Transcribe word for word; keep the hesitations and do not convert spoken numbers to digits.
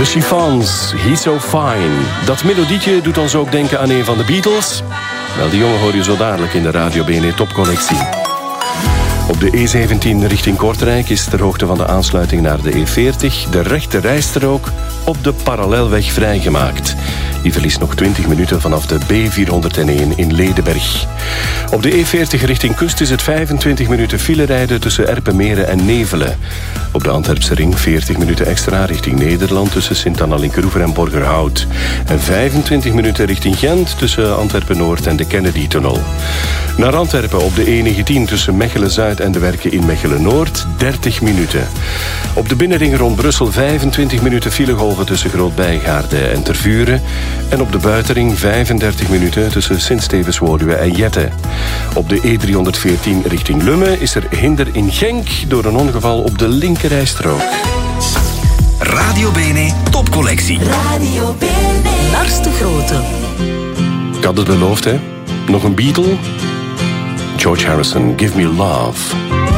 De Chiffons, He's So Fine. Dat melodietje doet ons ook denken aan een van de Beatles. Wel, die jongen hoor je zo dadelijk in de Radio B N E Topcollectie. Op de E zeventien richting Kortrijk is ter hoogte van de aansluiting naar de E veertig... de rechte rijstrook op de parallelweg vrijgemaakt. Die verliest nog twintig minuten vanaf de B vierhonderdéén in Ledenberg. Op de E veertig richting kust is het vijfentwintig minuten filerijden tussen Erpenmeren en Nevelen. Op de Antwerpse ring veertig minuten extra richting Nederland tussen Sint-Anna-Linkeroever en Borgerhout. En vijfentwintig minuten richting Gent tussen Antwerpen-Noord en de Kennedy-tunnel. Naar Antwerpen op de E negentien tussen Mechelen-Zuid en de Werken in Mechelen-Noord dertig minuten. Op de binnenring rond Brussel vijfentwintig minuten filegolven tussen Groot-Bijgaarde en Tervuren. En op de buitenring vijfendertig minuten tussen Sint-Stevens-Woluwe en Jette. Op de E driehonderdveertien richting Lummen is er hinder in Genk door een ongeval op de linkerrijstrook. Radio B N E Topcollectie. Radio B N E. Lars de Grote. Ik had het beloofd, hè? Nog een Beatle? George Harrison, Give Me Love.